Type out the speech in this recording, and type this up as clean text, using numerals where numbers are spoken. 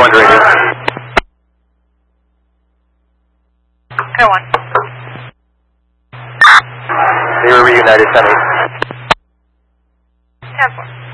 1 to radio. Air 1. They were reunited, 10-8. 10-4.